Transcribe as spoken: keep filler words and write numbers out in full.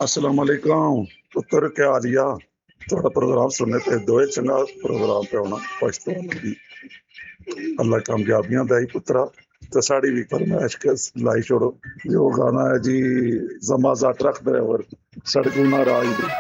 अस्सलाम वालेकुम पुत्र, क्या हाल या थोड़ा प्रोग्राम सुनने पे दो चंगा प्रोग्राम पे होना पाकिस्तान की अल्लाह कामयाबियां दे पुत्रा। तो साड़ी भी फरमाइश के लाई छोड़ो। जो गाना है जी जमाजा ट्रक ड्राइवर सड़कों ना राज दी।